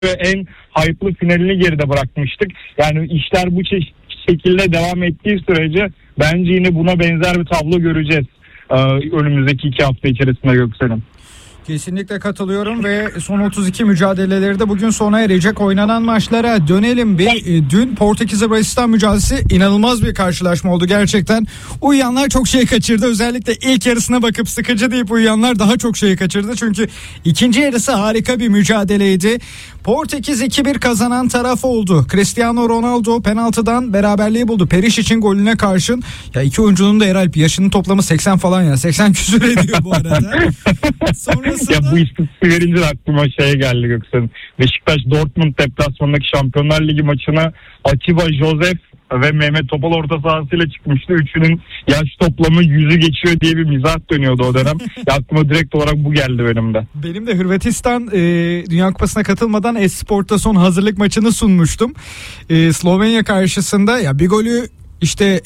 en hype'lı finalini geride bırakmıştık. Yani işler bu şekilde devam ettiği sürece bence yine buna benzer bir tablo göreceğiz önümüzdeki 2 hafta içerisinde Göksel'im. Kesinlikle katılıyorum ve son 32 mücadeleleri de bugün sona erecek. Oynanan maçlara dönelim bir. Dün Portekiz Hırvatistan mücadelesi inanılmaz bir karşılaşma oldu gerçekten. Uyuyanlar çok şey kaçırdı. Özellikle ilk yarısına bakıp sıkıcı deyip uyuyanlar daha çok şey kaçırdı. Çünkü ikinci yarısı harika bir mücadeleydi. Portekiz 2-1 kazanan taraf oldu. Cristiano Ronaldo penaltıdan beraberliği buldu. Perişic'in golüne karşın. Ya iki oyuncunun da herhalde yaşının toplamı 80 falan ya. 80 küsur ediyor bu arada. Sonrasında... Ya bu istatistiği verince aklıma geldi Göksel'in. Beşiktaş Dortmund deplasmanındaki Şampiyonlar Ligi maçına Atiba, Josef ve Mehmet Topal orta sahasıyla çıkmıştı. Üçünün yaş toplamı 100'ü geçiyor diye bir mizah dönüyordu o dönem. Aklıma direkt olarak bu geldi benim de. Benim de Hırvatistan Dünya Kupası'na katılmadan Esport'ta son hazırlık maçını sunmuştum. Slovenya karşısında ya bir golü işte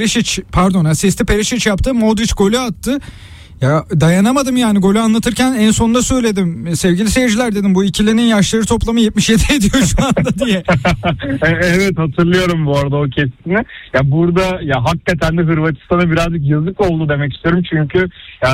asisti Perisic yaptı. Modric golü attı. Ya dayanamadım yani golü anlatırken en sonunda söyledim. Sevgili seyirciler dedim bu ikilinin yaşları toplamı 77 ediyor şu anda diye. Evet hatırlıyorum bu arada o kesitini. Ya burada ya hakikaten de Hırvatistan'a birazcık yazık oldu demek istiyorum. Çünkü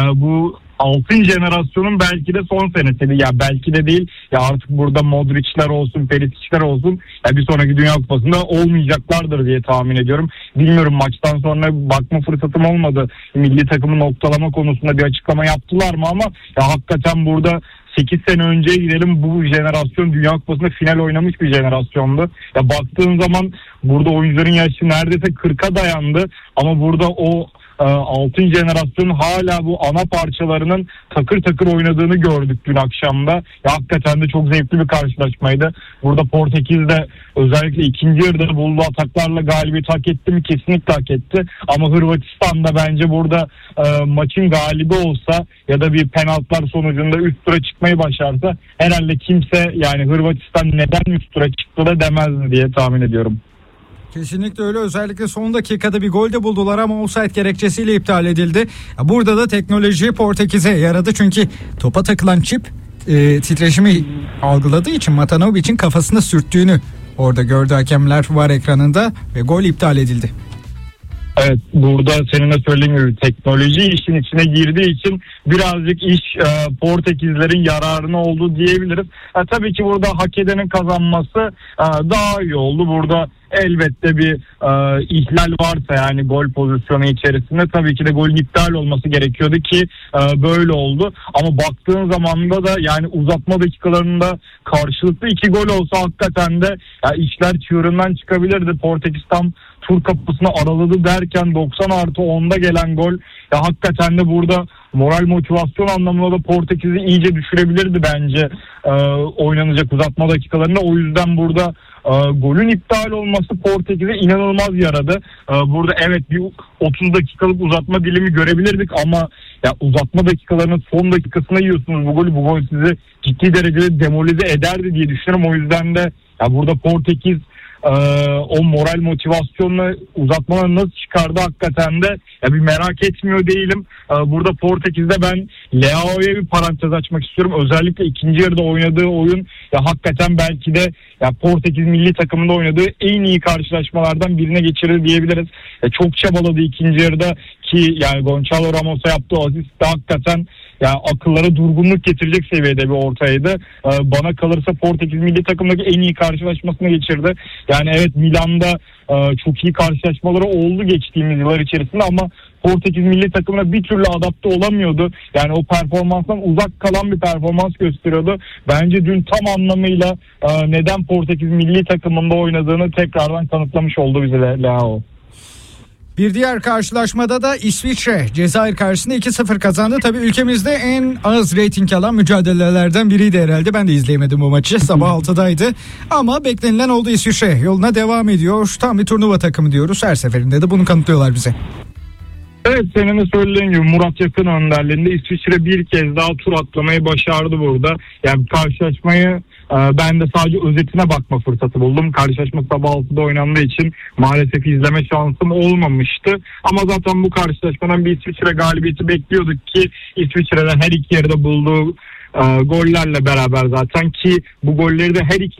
bu altın jenerasyonun belki de son senesiydi. Ya belki de değil. Ya artık burada Modric'ler olsun, Perisic'ler olsun. Ya bir sonraki Dünya Kupası'nda olmayacaklardır diye tahmin ediyorum. Bilmiyorum maçtan sonra bakma fırsatım olmadı. Milli takımı noktalama konusunda bir açıklama yaptılar mı ama ya hakikaten burada 8 sene önceye gidelim, bu jenerasyon Dünya Kupası'nda final oynamış bir jenerasyondu. Ya baktığın zaman burada oyuncuların yaşı neredeyse 40'a dayandı ama burada o altın jenerasyonun hala bu ana parçalarının takır takır oynadığını gördük dün akşamda. Ya hakikaten de çok zevkli bir karşılaşmaydı. Burada Portekiz'de özellikle ikinci yarıda bulduğu ataklarla galibiyet hak etti mi? Kesinlikle hak etti. Ama Hırvatistan da bence burada maçın galibi olsa ya da bir penaltılar sonucunda üst tura çıkmayı başarsa herhalde kimse yani Hırvatistan neden üst tura çıktı da demezdi diye tahmin ediyorum. Kesinlikle öyle. Özellikle son dakikada bir gol de buldular ama offside gerekçesiyle iptal edildi. Burada da teknoloji Portekiz'e yaradı. Çünkü topa takılan çip titreşimi algıladığı için Matanovic'in kafasına sürttüğünü orada gördü hakemler VAR ekranında ve gol iptal edildi. Evet, burada senin de söylediğin gibi teknoloji işin içine girdiği için birazcık iş Portekizlerin yararına oldu diyebiliriz. Tabii ki burada hak edenin kazanması daha iyi oldu. Burada elbette bir ihlal varsa yani gol pozisyonu içerisinde tabii ki de golün iptal olması gerekiyordu ki böyle oldu. Ama baktığın zaman da yani uzatma dakikalarında karşılıklı 2 gol olsa hakikaten de işler çığırından çıkabilirdi. Portekiz tam tur kapısını araladı derken 90+10'da gelen gol ya hakikaten de burada moral motivasyon anlamında da Portekiz'i iyice düşürebilirdi bence oynanacak uzatma dakikalarında. O yüzden burada golün iptal olması Portekiz'e inanılmaz yaradı. Burada evet bir 30 dakikalık uzatma dilimi görebilirdik ama ya uzatma dakikalarının son dakikasına yiyorsunuz bu golü. Bu gol sizi ciddi derecede demolize ederdi diye düşünüyorum. O yüzden de ya burada Portekiz o moral motivasyonla uzatmaları nasıl çıkardı hakikaten de ya bir merak etmiyor değilim. Burada Portekiz'de ben Leao'ya bir parantez açmak istiyorum. Özellikle ikinci yarıda oynadığı oyun ya hakikaten belki de ya Portekiz milli takımında oynadığı en iyi karşılaşmalardan birine geçirdi diyebiliriz. Çok çabaladı ikinci yarıda ki yani Gonçalo Ramos'a yaptığı asist de hakikaten ya akıllara durgunluk getirecek seviyede bir ortaydı. Bana kalırsa Portekiz milli takımdaki en iyi karşılaşmasını geçirdi. Yani evet Milan'da çok iyi karşılaşmaları oldu geçtiğimiz yıllar içerisinde ama Portekiz milli takımına bir türlü adapte olamıyordu. Yani o performanstan uzak kalan bir performans gösteriyordu. Bence dün tam anlamıyla neden Portekiz milli takımında oynadığını tekrardan kanıtlamış oldu bize Leao. Bir diğer karşılaşmada da İsviçre Cezayir karşısında 2-0 kazandı. Tabii ülkemizde en az reyting alan mücadelelerden biriydi herhalde. Ben de izleyemedim bu maçı. Sabah 6'daydı. Ama beklenilen oldu, İsviçre yoluna devam ediyor. Tam bir turnuva takımı diyoruz. Her seferinde de bunu kanıtlıyorlar bize. Evet, senin de söylediğin gibi Murat Yakın önderliğinde İsviçre bir kez daha tur atlamayı başardı burada. Yani karşılaşmayı Ben de sadece özetine bakma fırsatı buldum. Karşılaşma sabah 6'da oynandığı için maalesef izleme şansım olmamıştı. Ama zaten bu karşılaşmadan bir İsviçre galibiyeti bekliyorduk ki İsviçre'den her iki yarıda bulduğu gollerle beraber zaten, ki bu golleri de her iki